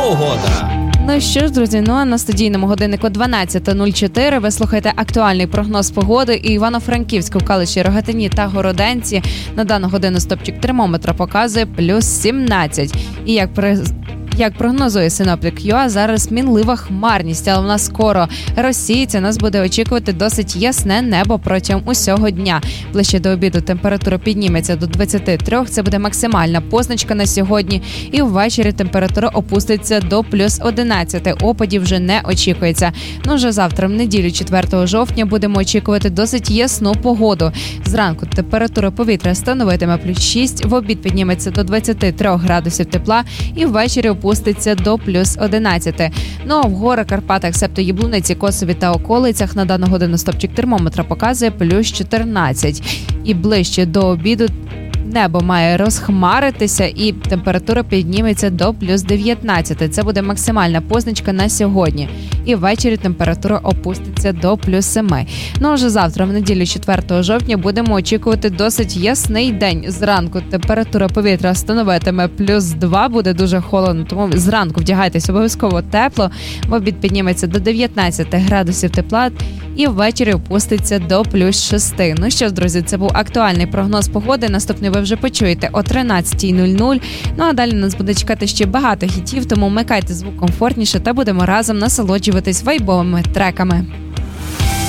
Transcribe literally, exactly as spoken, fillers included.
погода. Ну що ж, друзі, ну а на студійному годиннику дванадцята нуль чотири ви слухаєте актуальний прогноз погоди. І Івано-Франківську, Калуші, Рогатині та Городенці на дану годину стопчик термометра показує плюс сімнадцять. І як при... Як прогнозує синоптик ЮА, зараз мінлива хмарність, але вона скоро розсіється. Нас буде очікувати досить ясне небо протягом усього дня. Ближче до обіду температура підніметься до двадцяти трьох, це буде максимальна позначка на сьогодні. І ввечері температура опуститься до плюс одинадцяти, опадів вже не очікується. Ну вже завтра, в неділю, четвертого жовтня, будемо очікувати досить ясну погоду. Зранку температура повітря становитиме плюс шість, в обід підніметься до двадцяти трьох градусів тепла і ввечері опуститься до плюс одинадцяти. Ну а в горах, Карпатах, себто Яблуниці, Косові та околицях на дану годину стопчик термометра показує плюс чотирнадцять. І ближче до обіду небо має розхмаритися і температура підніметься до плюс дев'ятнадцяти. Це буде максимальна позначка на сьогодні. І ввечері температура опуститься до плюс семи. Ну а вже завтра, в неділю, четвертого жовтня, будемо очікувати досить ясний день. Зранку температура повітря становитиме плюс два, буде дуже холодно, тому зранку вдягайтесь обов'язково тепло. В обід підніметься до дев'ятнадцяти градусів тепла і ввечері опуститься до плюс шести. Ну що ж, друзі, це був актуальний прогноз погоди. Наступний ви вже почуєте о тринадцятій нуль нуль. Ну а далі нас буде чекати ще багато хітів, тому вмикайте звук комфортніше та будемо разом насолоджуватись вайбовими треками.